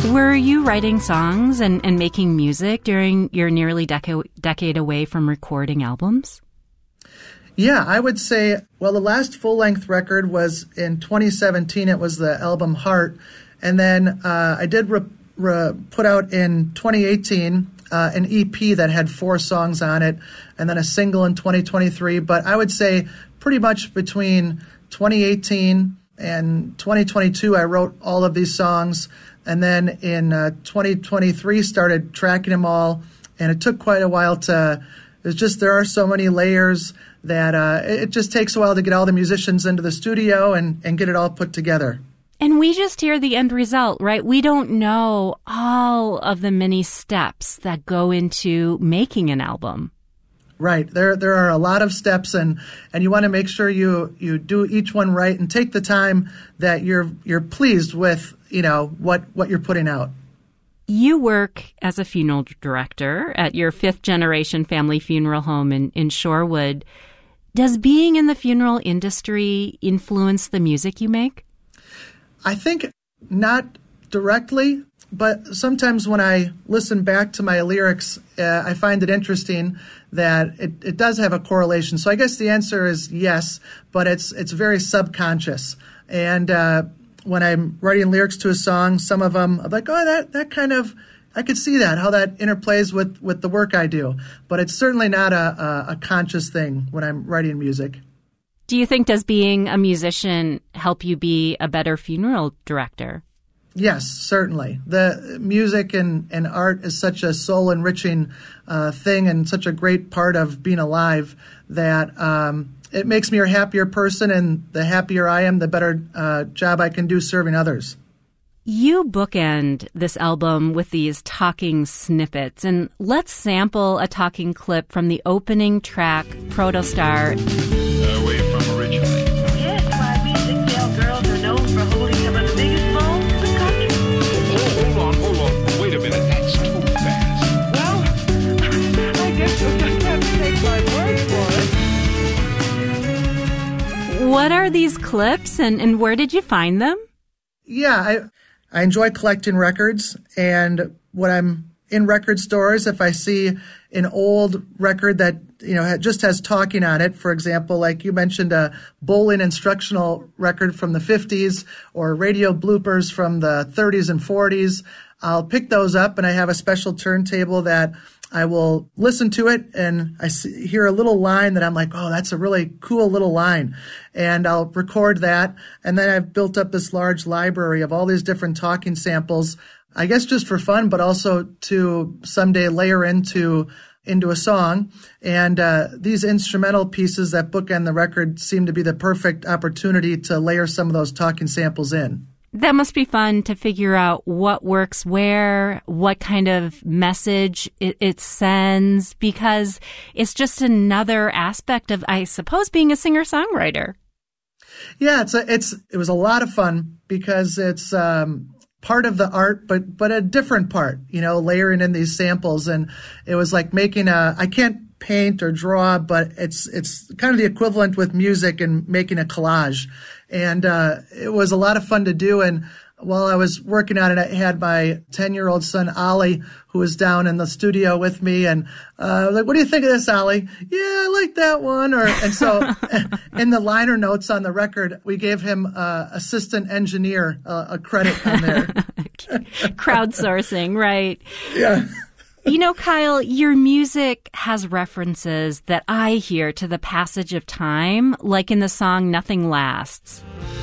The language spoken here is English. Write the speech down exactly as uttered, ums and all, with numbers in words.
Were you writing songs and, and making music during your nearly deca- decade away from recording albums? Yeah, I would say, well, the last full-length record was in twenty seventeen. It was the album Heart. And then uh, I did re- re- put out in twenty eighteen uh, an E P that had four songs on it, and then a single in twenty twenty-three. But I would say pretty much between twenty eighteen and twenty twenty-two, I wrote all of these songs. And then in uh, twenty twenty-three, started tracking them all. And it took quite a while to, it's just, there are so many layers that uh, it just takes a while to get all the musicians into the studio and, and get it all put together. And we just hear the end result, right? We don't know all of the many steps that go into making an album. Right. There there are a lot of steps, and, and you want to make sure you, you do each one right and take the time that you're you're pleased with, you know, what, what you're putting out. You work as a funeral director at your fifth generation family funeral home in, in Shorewood. Does being in the funeral industry influence the music you make? I think not directly, but sometimes when I listen back to my lyrics, uh, I find it interesting that it, it does have a correlation. So I guess the answer is yes, but it's it's very subconscious. And uh, when I'm writing lyrics to a song, some of them I'm like, oh, that that kind of, I could see that, how that interplays with, with the work I do. But it's certainly not a, a, a conscious thing when I'm writing music. Do you think, does being a musician help you be a better funeral director? Yes, certainly. The music and, and art is such a soul-enriching uh, thing and such a great part of being alive that um, it makes me a happier person, and the happier I am, the better uh, job I can do serving others. You bookend this album with these talking snippets, and let's sample a talking clip from the opening track, Protostar. Uh, where you from originally? Yes, my music Bell girls are known for holding some of the biggest phones in the country. Oh, hold on, hold on. Wait a minute, that's too fast. Well, I guess you'll just have to take my word for it. What are these clips, and, and where did you find them? Yeah, I I enjoy collecting records, and when I'm in record stores, if I see an old record that, you know, just has talking on it, for example, like you mentioned, a bowling instructional record from the fifties or radio bloopers from the thirties and forties, I'll pick those up, and I have a special turntable that I will listen to it, and I see, hear a little line that I'm like, oh, that's a really cool little line. And I'll record that. And then I've built up this large library of all these different talking samples, I guess just for fun, but also to someday layer into into a song. And uh, these instrumental pieces that bookend the record seem to be the perfect opportunity to layer some of those talking samples in. That must be fun to figure out what works where, what kind of message it, it sends, because it's just another aspect of, I suppose, being a singer-songwriter. Yeah, it's a, it's it was a lot of fun because it's um, part of the art, but but a different part, you know, layering in these samples. And it was like making a, I can't paint or draw, but it's it's kind of the equivalent with music and making a collage. And uh, it was a lot of fun to do. And while I was working on it, I had my ten-year-old son, Ollie, who was down in the studio with me. And uh, like, what do you think of this, Ollie? Yeah, I like that one. Or and so in the liner notes on the record, we gave him uh, assistant engineer uh, a credit on there. Crowdsourcing, right? Yeah. You know, Kyle, your music has references that I hear to the passage of time, like in the song Nothing Lasts.